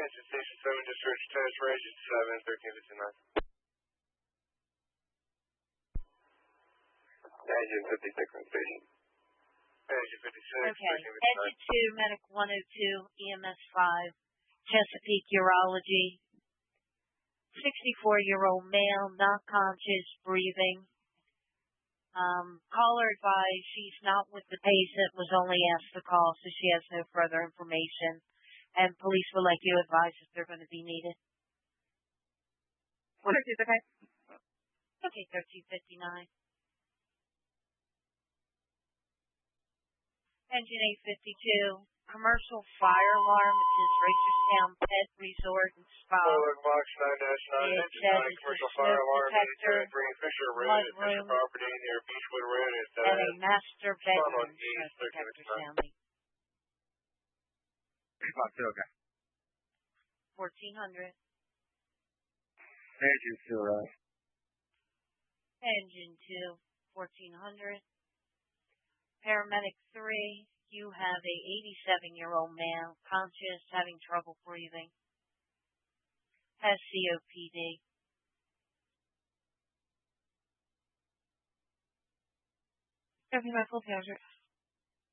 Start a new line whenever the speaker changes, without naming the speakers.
Attention Station 7, discharge test range is 7, 1359. Engine 56 on station. Engine 56,
Okay.
1359.
Engine 2, Medic 102, EMS 5, Chesapeake Urology. 64-year-old male, not conscious, breathing. Caller advised she's not with the patient, was only asked to call, so she has no further information. And police will let you advise if they're going to be needed.
What is it, okay?
Okay, 1359. Engine 852, commercial fire alarm is Reisterstown Pet Resort and Spa.
Boiler box 9-9,
It
engine
says
9,
it's
commercial
a
fire
smoke
alarm,
detector,
873 Fisher Road,
mud
Fisher
room,
property near Beechwood Road. It's
and a master bedroom
on E,
smoke detector
1359.
sounding.
Okay.
1400.
Engine 2, right?
Engine 2, 1400. Paramedic 3, you have a 87-year-old male, conscious, having trouble breathing. Has COPD.
Every medical hazard.